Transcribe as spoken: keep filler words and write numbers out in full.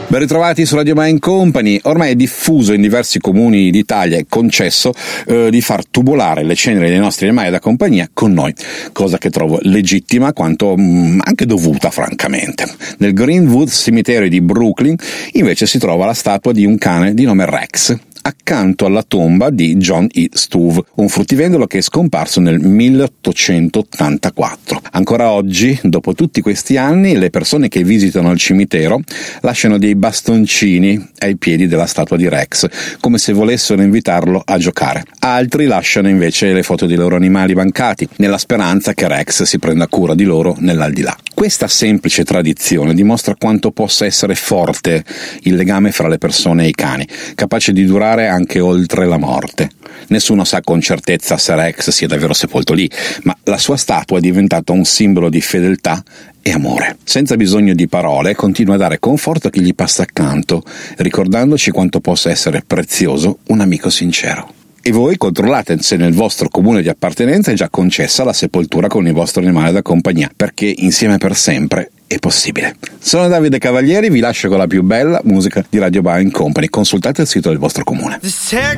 Ben ritrovati su Radio Mind Company. Ormai è diffuso in diversi comuni d'Italia e concesso eh, di far tubolare le ceneri dei nostri animali da compagnia con noi, cosa che trovo legittima quanto mh, anche dovuta, francamente. Nel Greenwood Cemetery di Brooklyn invece si trova la statua di un cane di nome Rex, accanto alla tomba di John E. Stuve, un fruttivendolo che è scomparso nel milleottocentottantaquattro. Ancora oggi, dopo tutti questi anni, le persone che visitano il cimitero lasciano dei bastoncini ai piedi della statua di Rex, come se volessero invitarlo a giocare. Altri lasciano invece le foto dei loro animali mancati, nella speranza che Rex si prenda cura di loro nell'aldilà. Questa semplice tradizione dimostra quanto possa essere forte il legame fra le persone e i cani, capace di durare anche oltre la morte. Nessuno sa con certezza se Rex sia davvero sepolto lì, ma la sua statua è diventata un simbolo di fedeltà e amore. Senza bisogno di parole, continua a dare conforto a chi gli passa accanto, ricordandoci quanto possa essere prezioso un amico sincero. E voi controllate se nel vostro comune di appartenenza è già concessa la sepoltura con il vostro animale da compagnia, perché insieme per sempre è possibile. Sono Davide Cavalieri, vi lascio con la più bella musica di Radio Mind Company. Consultate il sito del vostro comune.